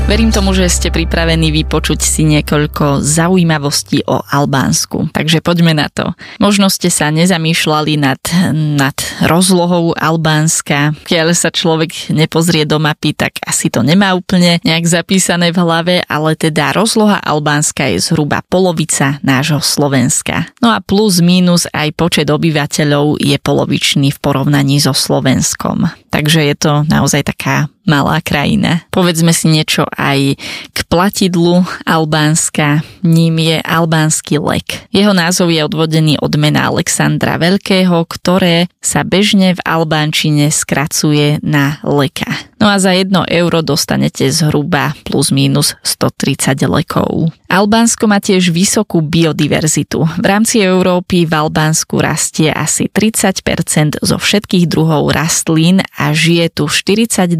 Verím tomu, že ste pripravení vypočuť si niekoľko zaujímavostí o Albánsku. Takže poďme na to. Možno ste sa nezamýšľali nad rozlohou Albánska. Keď sa človek nepozrie do mapy, tak asi to nemá úplne nejak zapísané v hlave, ale teda rozloha Albánska je zhruba polovica nášho Slovenska. No a plus mínus aj počet obyvateľov je polovičný v porovnaní so Slovenskom. Takže je to naozaj taká malá krajina. Povedzme si niečo aj k platidlu Albánska. Ním je albánsky lek. Jeho názov je odvodený od mena Alexandra Veľkého, ktoré sa bežne v albánčine skracuje na leka. No a za 1 euro dostanete zhruba plus minus 130 lekov. Albánsko má tiež vysokú biodiverzitu. V rámci Európy v Albánsku rastie asi 30% zo všetkých druhov rastlín a žije tu 42%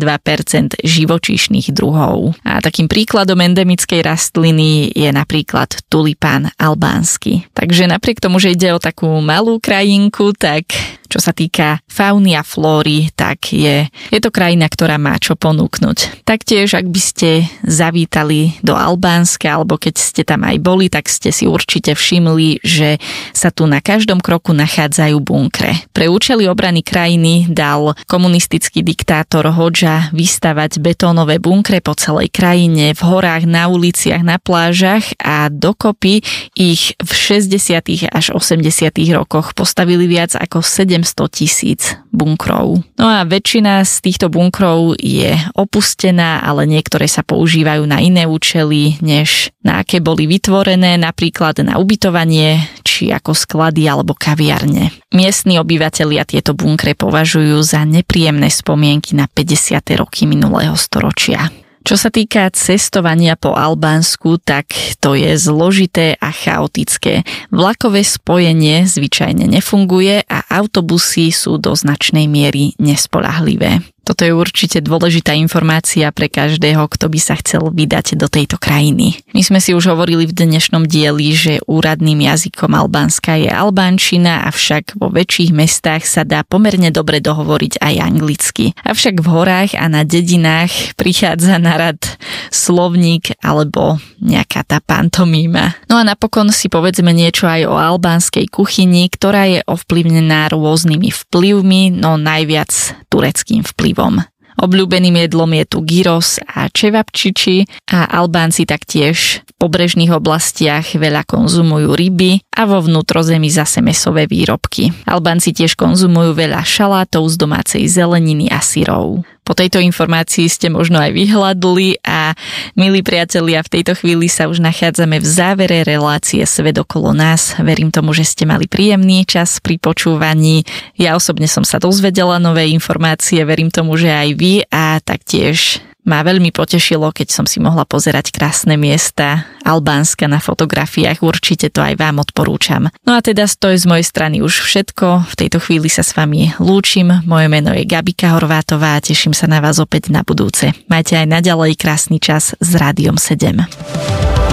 živočíšnych druhov. A takým príkladom endemickej rastliny je napríklad tulipán albánsky. Takže napriek tomu, že ide o takú malú krajinku, tak čo sa týka fauny a flóry, tak je to krajina, ktorá má čo ponúknuť. Taktiež, ak by ste zavítali do Albánska, alebo keď ste tam aj boli, tak ste si určite všimli, že sa tu na každom kroku nachádzajú bunkre. Pre účely obrany krajiny dal komunistický diktátor Hodža vystavať betónové bunkre po celej krajine, v horách, na uliciach, na plážach a dokopy ich v 60. až 80. rokoch postavili viac ako 700,000 bunkrov. No a väčšina z týchto bunkrov je opustená, ale niektoré sa používajú na iné účely, než na aké boli vytvorené, napríklad na ubytovanie, či ako sklady alebo kaviarne. Miestni obyvatelia tieto bunkre považujú za nepríjemné spomienky na 50. roky minulého storočia. Čo sa týka cestovania po Albánsku, tak to je zložité a chaotické. Vlakové spojenie zvyčajne nefunguje a autobusy sú do značnej miery nespoľahlivé. Toto je určite dôležitá informácia pre každého, kto by sa chcel vydať do tejto krajiny. My sme si už hovorili v dnešnom dieli, že úradným jazykom Albánska je albánčina, avšak vo väčších mestách sa dá pomerne dobre dohovoriť aj anglicky. Avšak v horách a na dedinách prichádza na rad slovník alebo nejaká tá pantomíma. No a napokon si povedzme niečo aj o albánskej kuchyni, ktorá je ovplyvnená rôznymi vplyvmi, no najviac tureckým vplyvom. Obľúbeným jedlom je tu gyros a čevapčiči a Albánci taktiež v pobrežných oblastiach veľa konzumujú ryby a vo vnútrozemí zase mäsové výrobky. Albánci tiež konzumujú veľa šalátov z domácej zeleniny a syrov. Po tejto informácii ste možno aj vyhladli a milí priatelia, v tejto chvíli sa už nachádzame v závere relácie Svet okolo nás. Verím tomu, že ste mali príjemný čas pri počúvaní. Ja osobne som sa dozvedela nové informácie, verím tomu, že aj vy a taktiež ma veľmi potešilo, keď som si mohla pozerať krásne miesta Albánska na fotografiách. Určite to aj vám odporúčam. No a teda to je z mojej strany už všetko. V tejto chvíli sa s vami lúčim. Moje meno je Gabika Horvátová a teším sa na vás opäť na budúce. Majte aj naďalej krásny čas s Rádiom 7.